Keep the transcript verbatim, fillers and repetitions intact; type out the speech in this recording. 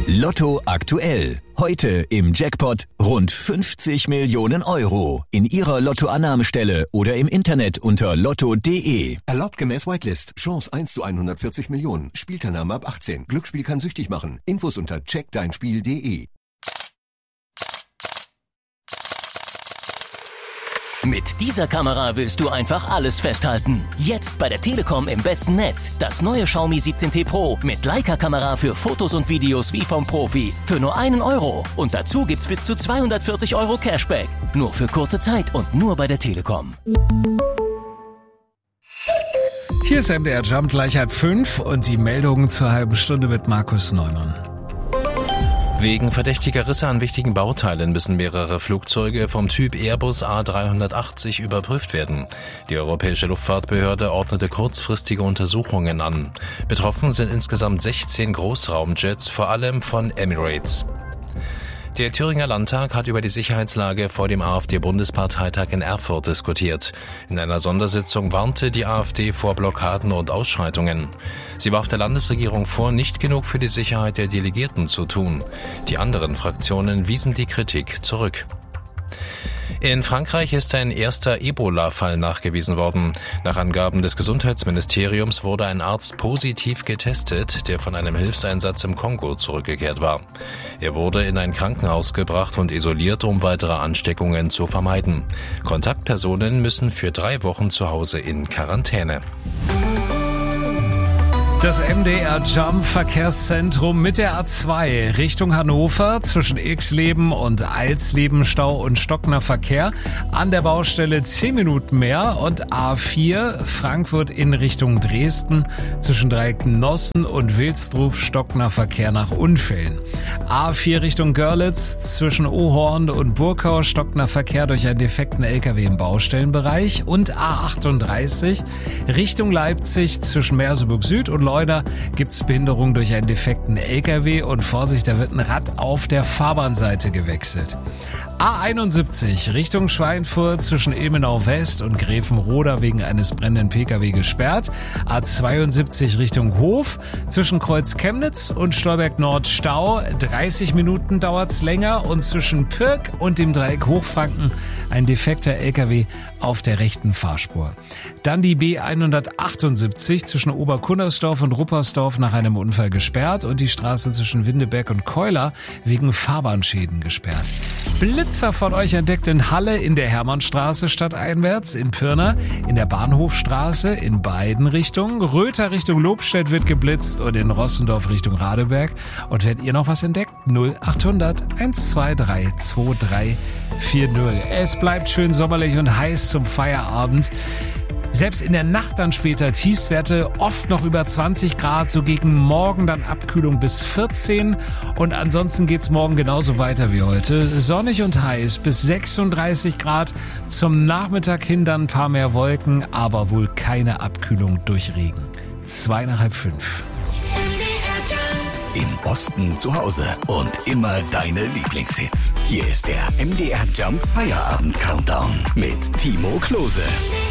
Lotto aktuell. Heute im Jackpot rund fünfzig Millionen Euro. In Ihrer Lottoannahmestelle oder im Internet unter lotto punkt de. Erlaubt gemäß Whitelist. Chance eins zu hundertvierzig Millionen. Spielteilnahme ab achtzehn. Glücksspiel kann süchtig machen. Infos unter check dein spiel punkt de. Mit dieser Kamera willst du einfach alles festhalten. Jetzt bei der Telekom im besten Netz. Das neue Xiaomi siebzehn T Pro mit Leica-Kamera für Fotos und Videos wie vom Profi. Für nur einen Euro. Und dazu gibt's bis zu zweihundertvierzig Euro Cashback. Nur für kurze Zeit und nur bei der Telekom. Hier ist M D R Jump gleich halb fünf und die Meldungen zur halben Stunde mit Markus Neumann. Wegen verdächtiger Risse an wichtigen Bauteilen müssen mehrere Flugzeuge vom Typ Airbus A dreihundertachtzig überprüft werden. Die Europäische Luftfahrtbehörde ordnete kurzfristige Untersuchungen an. Betroffen sind insgesamt sechzehn Großraumjets, vor allem von Emirates. Der Thüringer Landtag hat über die Sicherheitslage vor dem AfD-Bundesparteitag in Erfurt diskutiert. In einer Sondersitzung warnte die AfD vor Blockaden und Ausschreitungen. Sie warf der Landesregierung vor, nicht genug für die Sicherheit der Delegierten zu tun. Die anderen Fraktionen wiesen die Kritik zurück. In Frankreich ist ein erster Ebola-Fall nachgewiesen worden. Nach Angaben des Gesundheitsministeriums wurde ein Arzt positiv getestet, der von einem Hilfseinsatz im Kongo zurückgekehrt war. Er wurde in ein Krankenhaus gebracht und isoliert, um weitere Ansteckungen zu vermeiden. Kontaktpersonen müssen für drei Wochen zu Hause in Quarantäne. Das M D R Jump Verkehrszentrum mit der A zwei Richtung Hannover zwischen Ilksleben und Alsleben Stau und stockender Verkehr. An der Baustelle zehn Minuten mehr und A vier Frankfurt in Richtung Dresden zwischen Dreieck Nossen und Wilsdruf stockender Verkehr nach Unfällen. A vier Richtung Görlitz zwischen Ohorn und Burkau stockender Verkehr durch einen defekten L K W im Baustellenbereich und A achtunddreißig Richtung Leipzig zwischen Merseburg Süd und Leuna gibt's Behinderung durch einen defekten L K W und Vorsicht, da wird ein Rad auf der Fahrbahnseite gewechselt. A einundsiebzig Richtung Schweinfurt zwischen Ilmenau West und Gräfenroda wegen eines brennenden P K W gesperrt. A zweiundsiebzig Richtung Hof zwischen Kreuz Chemnitz und Stolberg Nord Stau. dreißig Minuten dauert's länger und zwischen Pirk und dem Dreieck Hochfranken ein defekter L K W auf der rechten Fahrspur. Dann die B hundertachtundsiebzig zwischen Oberkunnersdorf und Ruppersdorf nach einem Unfall gesperrt und die Straße zwischen Windeberg und Keuler wegen Fahrbahnschäden gesperrt. Blitzer von euch entdeckt in Halle in der Hermannstraße stadteinwärts, in Pirna, in der Bahnhofstraße in beiden Richtungen. Röther Richtung Lobstedt wird geblitzt und in Rossendorf Richtung Radeberg. Und wenn ihr noch was entdeckt, null achthundert eins zwei drei zwei drei vier null. Es bleibt schön sommerlich und heiß zum Feierabend. Selbst in der Nacht dann später Tiefstwerte oft noch über zwanzig Grad, so gegen morgen dann Abkühlung bis vierzehn und ansonsten geht's morgen genauso weiter wie heute. Sonnig und heiß bis sechsunddreißig Grad, zum Nachmittag hin dann ein paar mehr Wolken, aber wohl keine Abkühlung durch Regen. Zwei nach halb fünf. Im Osten zu Hause und immer deine Lieblingshits. Hier ist der M D R Jump Feierabend Countdown mit Timo Klose.